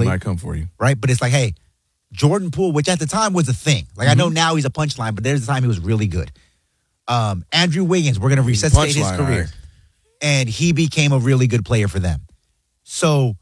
exactly. He might come for you. Right? But it's like, hey, Jordan Poole, which at the time was a thing. Like, I know now he's a punchline, but there's a time he was really good. Andrew Wiggins, we're going to resuscitate his career. Right. And he became a really good player for them. So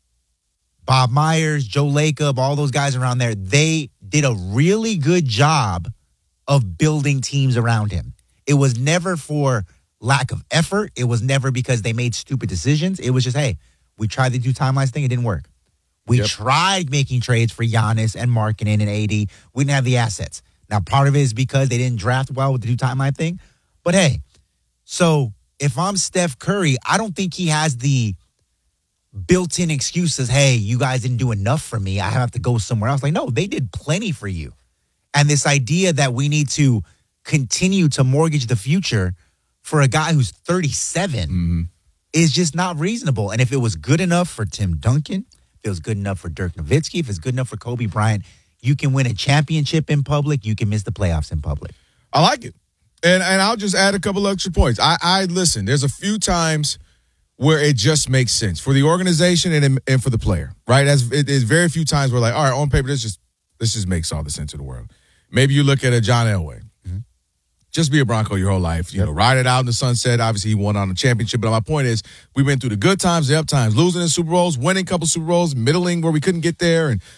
Bob Myers, Joe Lacob, all those guys around there, they did a really good job of building teams around him. It was never for lack of effort. It was never because they made stupid decisions. It was just, hey, we tried to do timelines thing. It didn't work. We tried making trades for Giannis and Markkanen and AD. We didn't have the assets. Now, part of it is because they didn't draft well with the two timeline thing. But hey, so if I'm Steph Curry, I don't think he has the built-in excuses, hey, you guys didn't do enough for me. I have to go somewhere else. Like, no, they did plenty for you. And this idea that we need to continue to mortgage the future for a guy who's 37 is just not reasonable. And if it was good enough for Tim Duncan, if it was good enough for Dirk Nowitzki, if it's good enough for Kobe Bryant, you can win a championship in public, you can miss the playoffs in public. I like it. And I'll just add a couple extra points. I listen, there's a few times where it just makes sense for the organization and for the player, right? There's very few times where like, all right, on paper, this just makes all the sense in the world. Maybe you look at a John Elway. Just be a Bronco your whole life. You know, ride it out in the sunset. Obviously, he won on a championship. But my point is, we've been through the good times, the up times, losing in Super Bowls, winning a couple Super Bowls, middling where we couldn't get there, and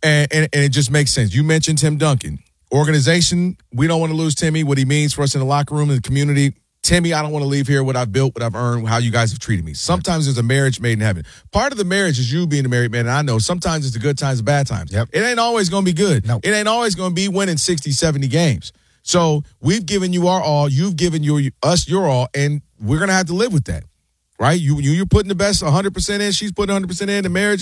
it just makes sense. You mentioned Tim Duncan. Organization, we don't want to lose Timmy, what he means for us in the locker room and the community. Timmy, I don't want to leave here what I've built, what I've earned, how you guys have treated me. Sometimes there's a marriage made in heaven. Part of the marriage is you being a married man, and I know sometimes it's the good times and bad times. Yep. It ain't always going to be good. No. It ain't always going to be winning 60, 70 games. So we've given you our all, you've given us your all, and we're going to have to live with that, right? You're putting the best 100% in, she's putting 100% in the marriage.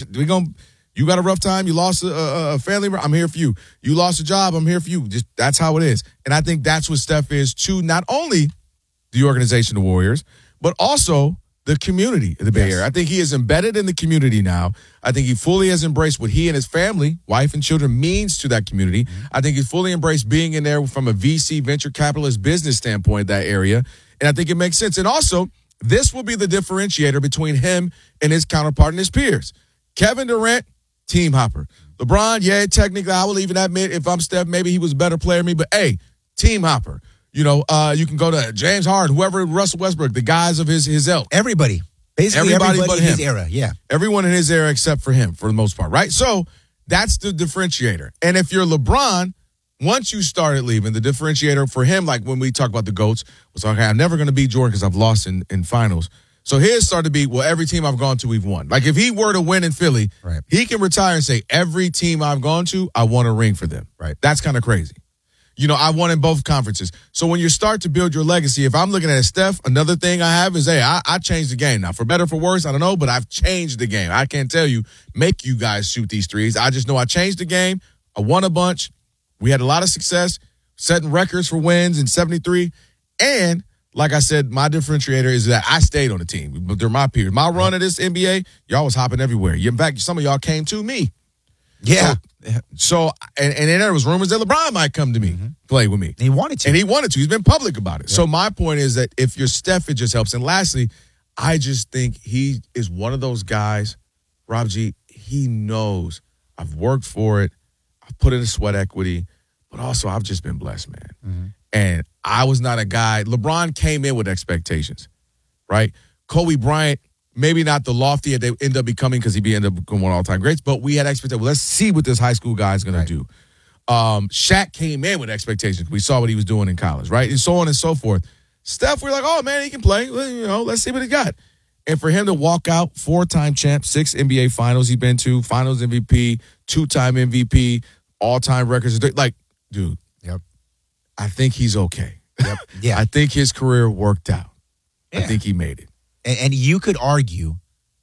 You got a rough time, you lost a family, I'm here for you. You lost a job, I'm here for you. Just that's how it is. And I think that's what Steph is to not only the organization, the Warriors, but also the community of the Bay Area. I think he is embedded in the community now. I think he fully has embraced what he and his family, wife and children, means to that community. I think he's fully embraced being in there from a VC, venture capitalist business standpoint, that area. And I think it makes sense. And also, this will be the differentiator between him and his counterpart and his peers. Kevin Durant, team hopper. LeBron, technically, I will even admit, if I'm Steph, maybe he was a better player than me, but hey, team hopper. You know, you can go to James Harden, whoever, Russell Westbrook, the guys of his ilk. Everybody. Basically everybody but in him. his era, yeah. Everyone in his era except for him, for the most part, right? So that's the differentiator. And if you're LeBron, once you started leaving, the differentiator for him, like when we talk about the GOATs, was, okay, I'm never going to beat Jordan because I've lost in finals. So his started to be, well, every team I've gone to, we've won. Like if he were to win in Philly, he can retire and say, every team I've gone to, I won a ring for them. Right. That's kind of crazy. You know, I won in both conferences. So when you start to build your legacy, if I'm looking at Steph, another thing I have is, hey, I changed the game. Now, for better or for worse, I don't know, but I've changed the game. I can't tell you, make you guys shoot these threes. I just know I changed the game. I won a bunch. We had a lot of success, setting records for wins in 73. And like I said, my differentiator is that I stayed on the team during my period. My run of this NBA, y'all was hopping everywhere. In fact, some of y'all came to me. Yeah. So and then there was rumors that LeBron might come to me, play with me. He wanted to. And he wanted to. He's been public about it. Yeah. So my point is that if you're Steph, it just helps. And lastly, I just think he is one of those guys, Rob G, he knows I've worked for it. I've put in a sweat equity, but also I've just been blessed, man. And I was not a guy. LeBron came in with expectations, right? Kobe Bryant, maybe not the lofty that they end up becoming because he ended up becoming one of all-time greats, but we had expectations. Well, let's see what this high school guy is going to do. Shaq came in with expectations. We saw what he was doing in college, right? And so on and so forth. Steph, we're like, oh, man, he can play. You know, let's see what he got. And for him to walk out, 4-time champ, 6 NBA finals he's been to, finals MVP, 2-time MVP, all-time records. Like, dude, I think he's okay. Yeah. I think his career worked out. I think he made it. And you could argue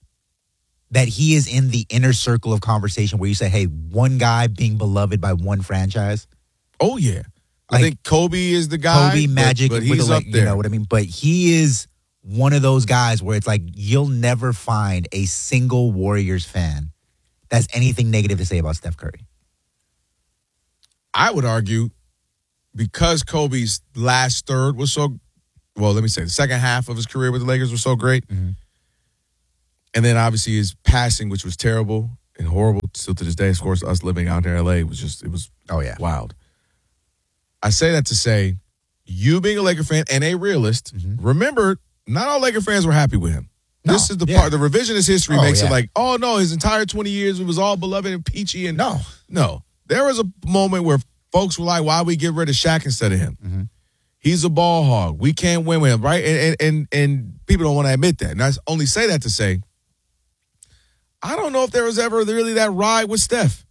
that he is in the inner circle of conversation where you say, hey, one guy being beloved by one franchise. Oh, yeah. Like, I think Kobe is the guy. Kobe, Magic, but he's up there. You know what I mean? But he is one of those guys where it's like you'll never find a single Warriors fan that has anything negative to say about Steph Curry. I would argue because Kobe's last third was so, well, let me say the second half of his career with the Lakers was so great. And then obviously his passing, which was terrible and horrible still to this day. Of course, us living out here in L.A. it was wild. I say that to say, you being a Laker fan and a realist, remember, not all Laker fans were happy with him. No, this is the part, the revisionist history makes it like, oh, no, his entire 20 years, it was all beloved and peachy. And no. There was a moment where folks were like, why we get rid of Shaq instead of him? He's a ball hog. We can't win with him, right? And people don't want to admit that. And I only say that to say, I don't know if there was ever really that ride with Steph.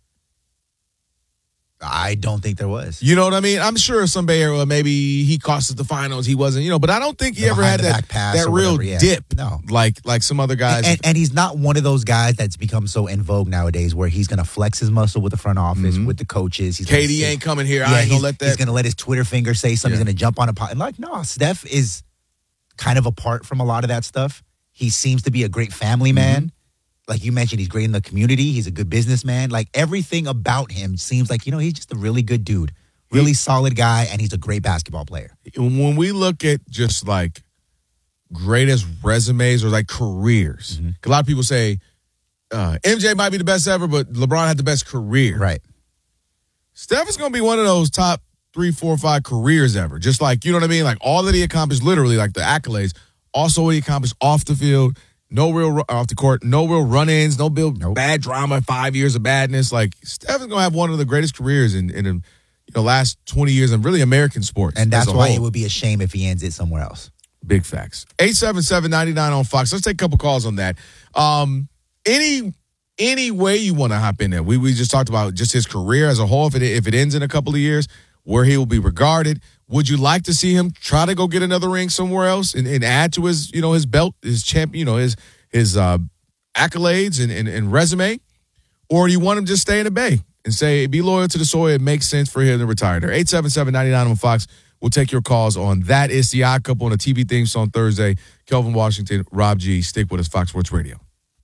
I don't think there was. You know what I mean? I'm sure some Bay Area, maybe he cost us the finals. He wasn't, but I don't think he ever had that real dip. No. Like some other guys. And he's not one of those guys that's become so in vogue nowadays where he's going to flex his muscle with the front office, with the coaches. KD ain't coming here. I ain't going to let that. He's going to let his Twitter finger say something. He's going to jump on a pot. And no, Steph is kind of apart from a lot of that stuff. He seems to be a great family man. Like you mentioned, he's great in the community. He's a good businessman. Like everything about him seems like, he's just a really good dude, really solid guy, and he's a great basketball player. When we look at just like greatest resumes or like careers, a lot of people say MJ might be the best ever, but LeBron had the best career. Right. Steph is going to be one of those top 3, 4, 5 careers ever. Just like, you know what I mean? Like all that he accomplished, literally, like the accolades, also what he accomplished off the field. No real off the court, no real run-ins, no bad drama, 5 years of badness. Like Steph is gonna have one of the greatest careers in the last 20 years in really American sports. And that's why it would be a shame if he ends it somewhere else. Big facts. 877-99 on Fox. Let's take a couple calls on that. Any way you want to hop in there. We just talked about just his career as a whole. If it ends in a couple of years, where he will be regarded. Would you like to see him try to go get another ring somewhere else and add to his, his belt, his champion, his accolades and resume? Or do you want him to just stay in the Bay and say, be loyal to the soil? It makes sense for him to retire there. 877-99 on Fox. We'll take your calls on that. It's the Odd Couple on the TV theme song Thursday. Kelvin Washington, Rob G. Stick with us, Fox Sports Radio.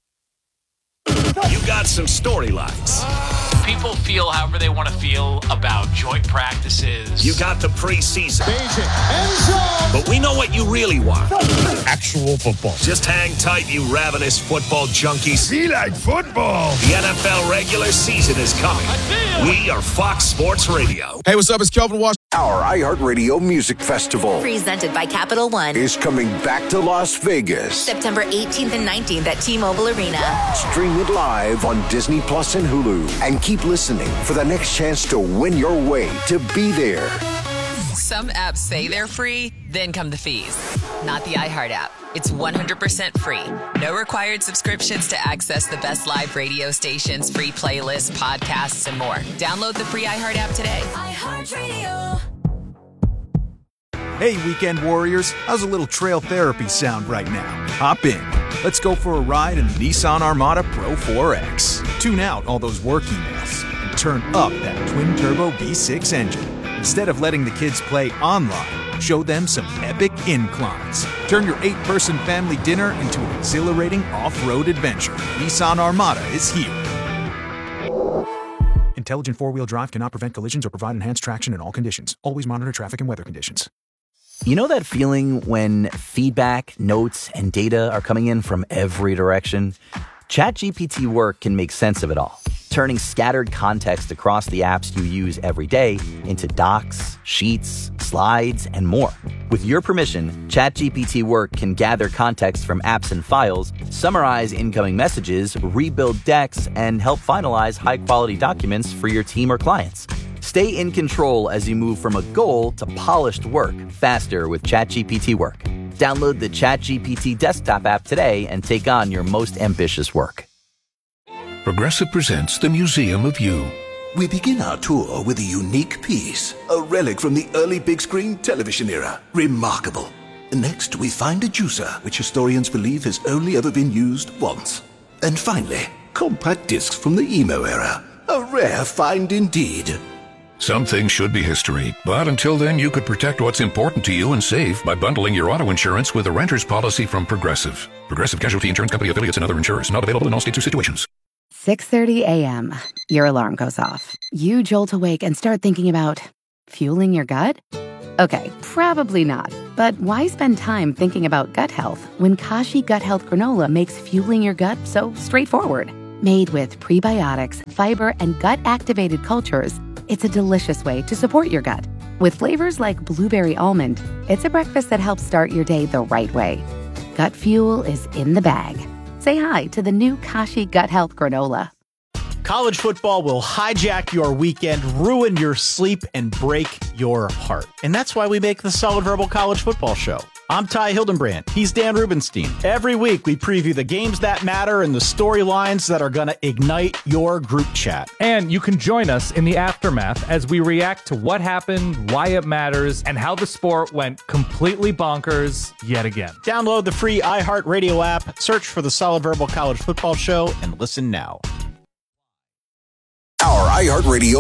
You got some storylines. People feel however they want to feel about joint practices. You got the preseason. But we know what you really want. Actual football. Just hang tight, you ravenous football junkies. Be like football. The NFL regular season is coming. We are Fox Sports Radio. Hey, what's up? It's Kelvin Washington. Our iHeartRadio Music Festival presented by Capital One is coming back to Las Vegas. September 18th and 19th at T-Mobile Arena. Stream it live on Disney Plus and Hulu. And keep listening for the next chance to win your way to be there. Some apps say they're free, then come the fees. Not the iHeart app. It's 100% free. No required subscriptions to access the best live radio stations, free playlists, podcasts, and more. Download the free iHeart app today. iHeartRadio. Hey, weekend warriors. How's a little trail therapy sound right now? Hop in. Let's go for a ride in the Nissan Armada Pro 4X. Tune out all those work emails and turn up that twin-turbo V6 engine. Instead of letting the kids play online, show them some epic inclines. Turn your 8-person family dinner into an exhilarating off-road adventure. Nissan Armada is here. Intelligent four-wheel drive cannot prevent collisions or provide enhanced traction in all conditions. Always monitor traffic and weather conditions. You know that feeling when feedback, notes, and data are coming in from every direction? ChatGPT Work can make sense of it all, turning scattered context across the apps you use every day into docs, sheets, slides, and more. With your permission, ChatGPT Work can gather context from apps and files, summarize incoming messages, rebuild decks, and help finalize high-quality documents for your team or clients. Stay in control as you move from a goal to polished work faster with ChatGPT Work. Download the ChatGPT desktop app today and take on your most ambitious work. Progressive presents the Museum of You. We begin our tour with a unique piece, a relic from the early big screen television era. Remarkable. Next, we find a juicer, which historians believe has only ever been used once. And finally, compact discs from the emo era. A rare find indeed. Some things should be history, but until then you could protect what's important to you and save by bundling your auto insurance with a renter's policy from Progressive. Progressive Casualty Insurance Company affiliates and other insurers. Not available in all states or situations. 6:30 a.m. Your alarm goes off. You jolt awake and start thinking about fueling your gut? Okay, probably not. But why spend time thinking about gut health when Kashi Gut Health Granola makes fueling your gut so straightforward? Made with prebiotics, fiber, and gut-activated cultures, it's a delicious way to support your gut. With flavors like blueberry almond, it's a breakfast that helps start your day the right way. Gut Fuel is in the bag. Say hi to the new Kashi Gut Health Granola. College football will hijack your weekend, ruin your sleep, and break your heart. And that's why we make the Solid Verbal College Football Show. I'm Ty Hildenbrand. He's Dan Rubenstein. Every week, we preview the games that matter and the storylines that are going to ignite your group chat. And you can join us in the aftermath as we react to what happened, why it matters, and how the sport went completely bonkers yet again. Download the free iHeartRadio app, search for the Solid Verbal College Football Show, and listen now. Our iHeartRadio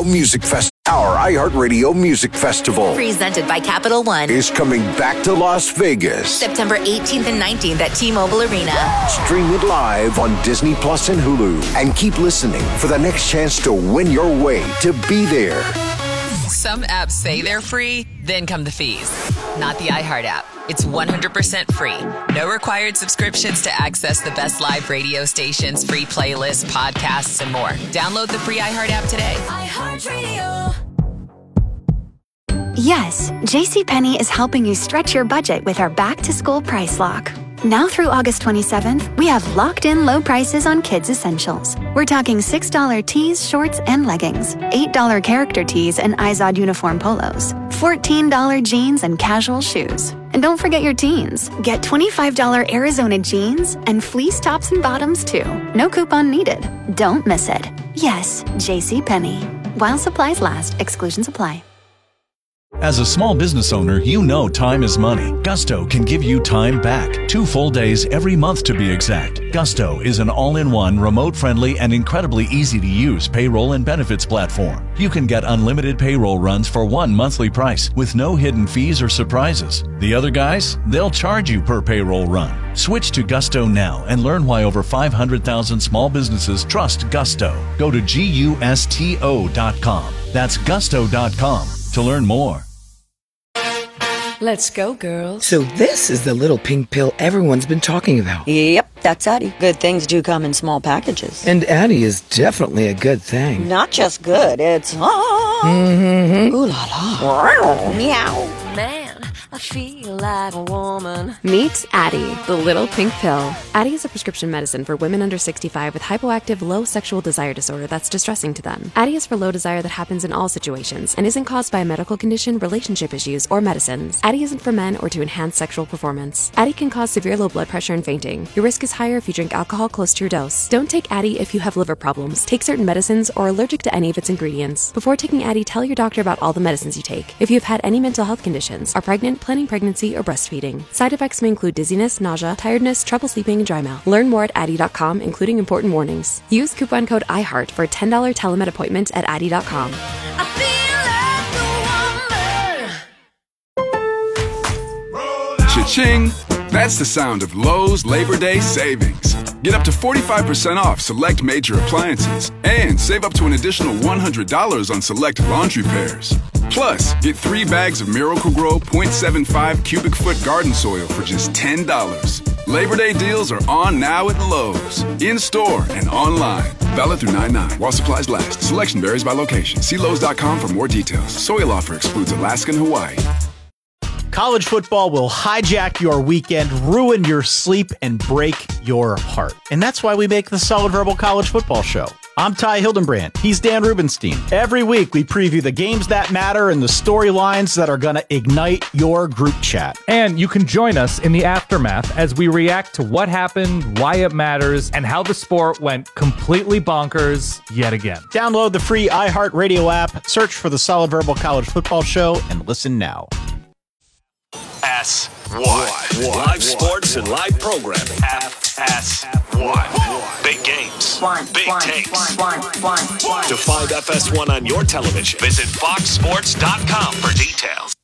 Music Festival, Presented by Capital One, is coming back to Las Vegas. September 18th and 19th at T-Mobile Arena. Stream it live on Disney Plus and Hulu. And keep listening for the next chance to win your way to be there. Some apps say they're free, then come the fees. Not the iHeart app. It's 100% free. No required subscriptions to access the best live radio stations, free playlists, podcasts, and more. Download the free iHeart app today. iHeartRadio. Yes, JCPenney is helping you stretch your budget with our back-to-school price lock. Now through August 27th, we have locked-in low prices on kids' essentials. We're talking $6 tees, shorts, and leggings, $8 character tees and Izod uniform polos, $14 jeans and casual shoes. And don't forget your teens. Get $25 Arizona jeans and fleece tops and bottoms, too. No coupon needed. Don't miss it. Yes, JCPenney. While supplies last, exclusions apply. As a small business owner, you know time is money. Gusto can give you time back. 2 full days every month to be exact. Gusto is an all-in-one, remote-friendly, and incredibly easy-to-use payroll and benefits platform. You can get unlimited payroll runs for one monthly price with no hidden fees or surprises. The other guys, they'll charge you per payroll run. Switch to Gusto now and learn why over 500,000 small businesses trust Gusto. Go to GUSTO.com. That's Gusto.com to learn more. Let's go, girls. So this is the little pink pill everyone's been talking about. Yep, that's Addie. Good things do come in small packages. And Addie is definitely a good thing. Not just good, it's Mm-hmm. Ooh la la. Meow. Man, I feel like a woman. Meet Addie, the little pink pill. Addie is a prescription medicine for women under 65 with hypoactive low sexual desire disorder that's distressing to them. Addie is for low desire that happens in all situations and isn't caused by a medical condition, relationship issues, or medicines. Addie isn't for men or to enhance sexual performance. Addie can cause severe low blood pressure and fainting. Your risk is higher if you drink alcohol close to your dose. Don't take Addie if you have liver problems, take certain medicines, or are allergic to any of its ingredients. Before taking Addie, tell your doctor about all the medicines you take. If you have had any mental health conditions, are pregnant, planning pregnancy, or breastfeeding. Side effects may include dizziness, nausea, tiredness, trouble sleeping, and dry mouth. Learn more at Addie.com, including important warnings. Use coupon code IHEART for a $10 telemed appointment at Addie.com. Cha-ching! That's the sound of Lowe's Labor Day savings. Get up to 45% off select major appliances and save up to an additional $100 on select laundry pairs. Plus, get 3 bags of Miracle-Gro 0.75 cubic foot garden soil for just $10. Labor Day deals are on now at Lowe's, in-store and online. Valid through 9/9 while supplies last. Selection varies by location. See Lowe's.com for more details. Soil offer excludes Alaska and Hawaii. College football will hijack your weekend, ruin your sleep, and break your heart. And that's why we make the Solid Verbal College Football Show. I'm Ty Hildenbrand. He's Dan Rubenstein. Every week, we preview the games that matter and the storylines that are going to ignite your group chat. And you can join us in the aftermath as we react to what happened, why it matters, and how the sport went completely bonkers yet again. Download the free iHeartRadio app, search for the Solid Verbal College Football Show, and listen now. FS1. Live sports and live programming. FS1. Big games. Big takes. To find FS1 on your television, visit foxsports.com for details.